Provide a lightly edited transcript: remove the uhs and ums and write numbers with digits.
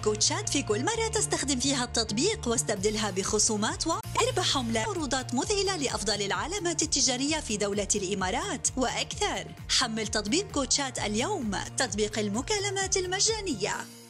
كوتشات في كل مرة تستخدم فيها التطبيق واستبدلها بخصومات واربح عروضات مذهلة لأفضل العلامات التجارية في دولة الإمارات وأكثر. حمل تطبيق كوتشات اليوم، تطبيق المكالمات المجانية.